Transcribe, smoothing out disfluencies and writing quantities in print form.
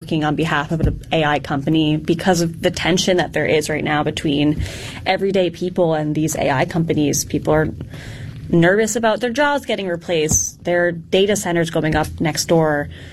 working on behalf of an AI company because of the tension that there is right now between everyday people and these AI companies. People are nervous about their jobs getting replaced, their data centers going up next door.